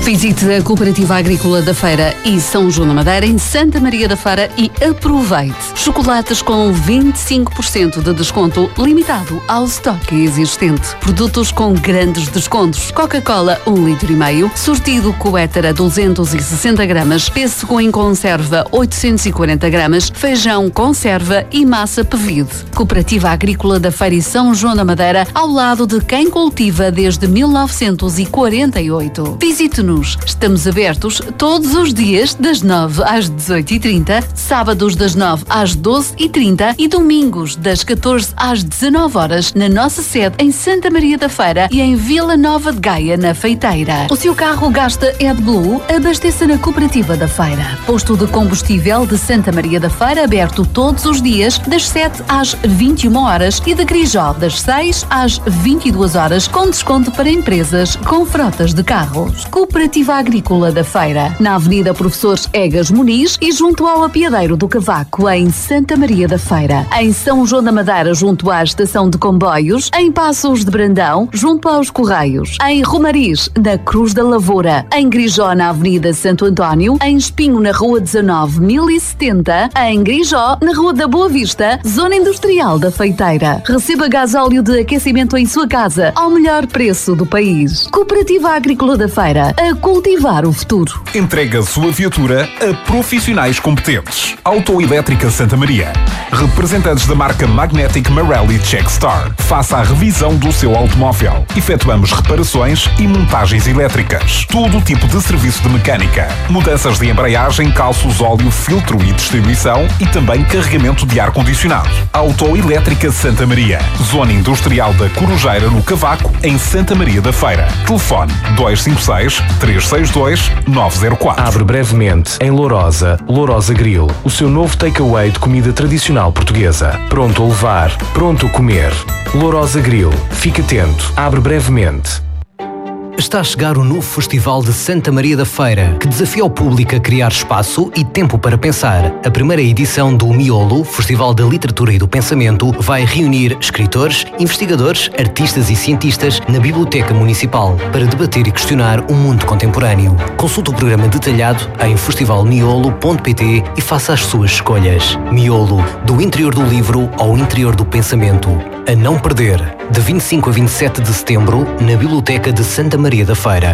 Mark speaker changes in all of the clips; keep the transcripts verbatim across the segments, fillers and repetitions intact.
Speaker 1: Visite a Cooperativa Agrícola da Feira e São João da Madeira em Santa Maria da Feira e aproveite. Chocolates com vinte e cinco por cento de desconto limitado ao estoque existente. Produtos com grandes descontos. Coca-Cola um litro e meio, sortido Coétara duzentos e sessenta gramas, pêssego em conserva oitocentos e quarenta gramas, feijão conserva e massa pevide. Cooperativa Agrícola da Feira e São João da Madeira, ao lado de quem cultiva desde mil novecentos e quarenta e oito. Visite-nos. Estamos abertos todos os dias das nove às dezoito e trinta, sábados das nove às doze e trinta e domingos das catorze às dezanove horas na nossa sede em Santa Maria da Feira e em Vila Nova de Gaia, na Feiteira. O seu carro gasta AdBlue? Abasteça na Cooperativa da Feira. Posto de combustível de Santa Maria da Feira aberto todos os dias das sete às vinte e uma horas e de Grijó das seis às vinte e duas horas com desconto para empresas com frotas de carros. Cooperativa Agrícola da Feira, na Avenida Professores Egas Muniz e junto ao Apiadeiro do Cavaco, em Santa Maria da Feira. Em São João da Madeira, junto à Estação de Comboios. Em Passos de Brandão, junto aos Correios. Em Romariz, na Cruz da Lavoura. Em Grijó, na Avenida Santo António. Em Espinho, na Rua dezenove mil e setenta. Em Grijó, na Rua da Boa Vista, Zona Industrial da Feiteira. Receba gasóleo de aquecimento em sua casa, ao melhor preço do país. Cooperativa Agrícola da Feira, a cultivar o futuro.
Speaker 2: Entrega a sua viatura a profissionais competentes. Autoelétrica Santa Maria. Representantes da marca Magnetic Marelli Checkstar. Faça a revisão do seu automóvel. Efetuamos reparações e montagens elétricas. Todo o tipo de serviço de mecânica. Mudanças de embreagem, calços, óleo, filtro e distribuição e também carregamento de ar-condicionado. Autoelétrica Santa Maria. Zona Industrial da Corujeira, no Cavaco, em Santa Maria da Feira. Telefone dois cinco seis, três seis dois, nove zero quatro.
Speaker 3: Abre brevemente em Lourosa, Lourosa Grill, o seu novo takeaway de comida tradicional portuguesa. Pronto a levar, pronto a comer. Lourosa Grill, fique atento, abre brevemente.
Speaker 4: Está a chegar o novo Festival de Santa Maria da Feira, que desafia o público a criar espaço e tempo para pensar. A primeira edição do Miolo, Festival da Literatura e do Pensamento, vai reunir escritores, investigadores, artistas e cientistas na Biblioteca Municipal para debater e questionar o mundo contemporâneo. Consulte o programa detalhado em festival miolo ponto pt e faça as suas escolhas. Miolo, do interior do livro ao interior do pensamento. A não perder, de vinte e cinco a vinte e sete de setembro, na Biblioteca de Santa Maria da Feira.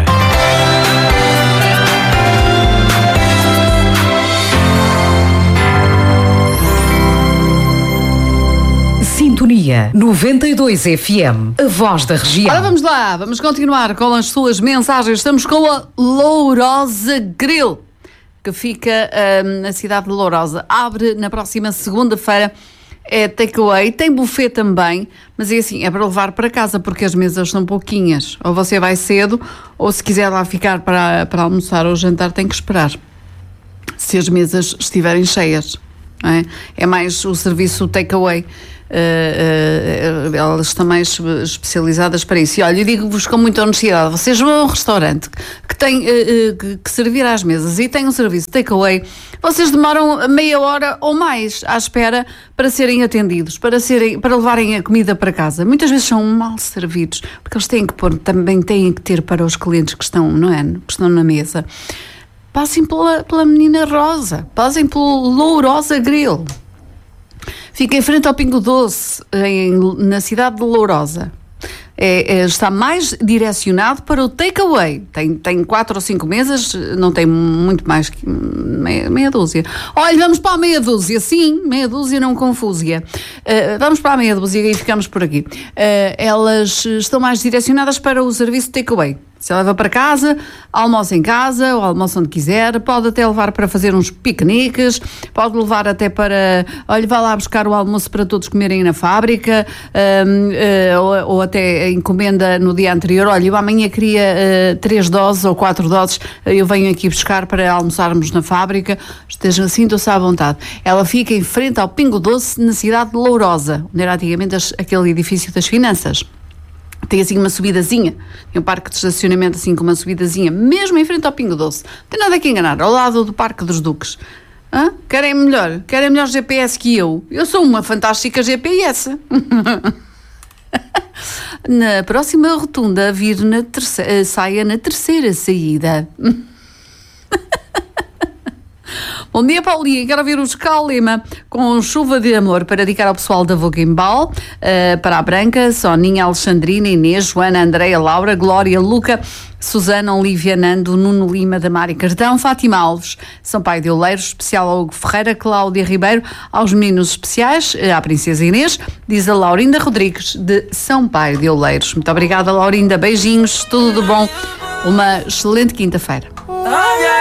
Speaker 1: Sintonia noventa e dois F M, a voz da região.
Speaker 5: Ora, vamos lá, vamos continuar com as suas mensagens. Estamos com a Lourosa Grill, que fica hum, na cidade de Lourosa. Abre na próxima segunda-feira. É takeaway, tem buffet também, mas é assim, é para levar para casa, porque as mesas são pouquinhas. Ou você vai cedo, ou se quiser lá ficar para, para almoçar ou jantar, tem que esperar, se as mesas estiverem cheias. Não é? É mais o serviço takeaway. Uh, uh, elas estão mais especializadas para isso. E olha, eu digo-vos com muita honestidade, vocês vão a um restaurante que tem uh, uh, que, que servir às mesas e tem um serviço takeaway, vocês demoram meia hora ou mais à espera para serem atendidos, para, serem, para levarem a comida para casa. Muitas vezes são mal servidos, porque eles têm que pôr, também têm que ter para os clientes que estão, não é, que estão na mesa. Passem pela, pela menina Rosa, passem pelo Lourosa Grill. Fica em frente ao Pingo Doce, em, na cidade de Lourosa. É, é, está mais direcionado para o takeaway. Tem, tem quatro ou cinco mesas, não tem muito mais que meia, meia dúzia. Olha, vamos para a meia dúzia, sim, meia dúzia, não confúzia. Uh, vamos para a meia dúzia e ficamos por aqui. Uh, elas estão mais direcionadas para o serviço takeaway. Se leva para casa, almoça em casa ou almoça onde quiser, pode até levar para fazer uns piqueniques, pode levar até para, olha, vá lá buscar o almoço para todos comerem na fábrica, um, uh, ou, ou até encomenda no dia anterior, olha, eu amanhã queria uh, três doses ou quatro doses, eu venho aqui buscar para almoçarmos na fábrica, esteja assim, sinta-se à vontade. Ela fica em frente ao Pingo Doce, na cidade de Lourosa, onde era antigamente as, aquele edifício das finanças. Tem assim uma subidazinha, tem um parque de estacionamento assim com uma subidazinha, mesmo em frente ao Pingo Doce. Não tem nada que enganar, ao lado do Parque dos Duques. Hã? Querem melhor? Querem melhor G P S que eu? Eu sou uma fantástica G P S. Na próxima rotunda, vir na terceira, saia na terceira saída. Bom dia, Paulinha. Quero ver o Escalema com chuva de amor para dedicar ao pessoal da Voguembal, uh, para a Branca, Soninha, Alexandrina, Inês, Joana, Andreia, Laura, Glória, Luca, Susana, Olívia, Nando, Nuno Lima, da Mari Cartão, Fátima Alves, São Pai de Oleiros, especial ao Hugo Ferreira, Cláudia Ribeiro, aos meninos especiais, à Princesa Inês, diz a Laurinda Rodrigues, de São Pai de Oleiros. Muito obrigada, Laurinda. Beijinhos, tudo de bom. Uma excelente quinta-feira.